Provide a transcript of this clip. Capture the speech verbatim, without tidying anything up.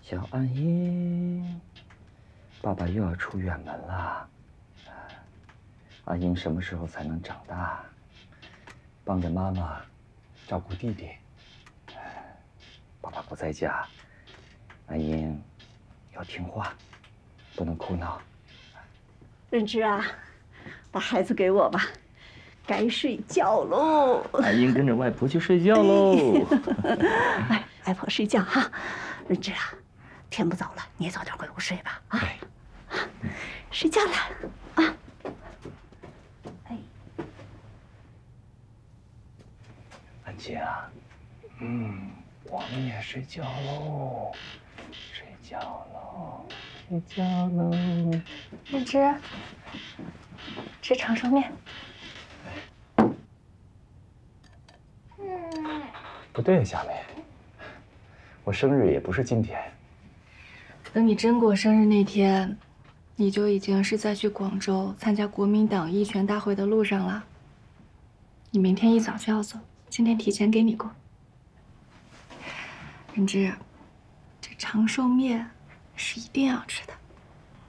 小安英，爸爸又要出远门了。安英什么时候才能长大，帮着妈妈照顾弟弟？爸爸不在家，安英要听话，不能哭闹。 润之啊，把孩子给我吧，该睡觉喽。 安英跟着外婆去睡觉喽。 哎，外婆睡觉哈。润之啊，天不早了，你也早点回屋睡吧啊。睡觉了啊。哎， 安静啊，嗯，我们也睡觉喽，睡觉喽，睡觉喽。 润之，吃长寿面。 不对，夏梅，我生日也不是今天。 等你真过生日那天，你就已经是在去广州参加国民党一拳大会的路上了。你明天一早就要走，今天提前给你过。润之，这长寿面是一定要吃的。